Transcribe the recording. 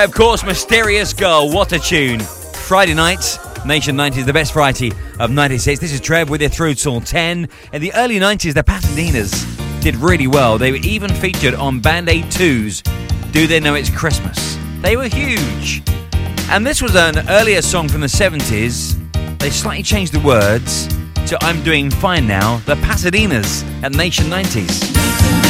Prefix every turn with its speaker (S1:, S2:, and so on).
S1: Of course, Mysterious Girl, what a tune. Friday night, Nation 90s, the best variety of 96. This is Trev with you through till 10. In the early 90s, the Pasadenas did really well. They were even featured on Band Aid 2's Do They Know It's Christmas. They were huge. And this was an earlier song from the 70s. They slightly changed the words to I'm Doing Fine Now. The Pasadenas at Nation 90s.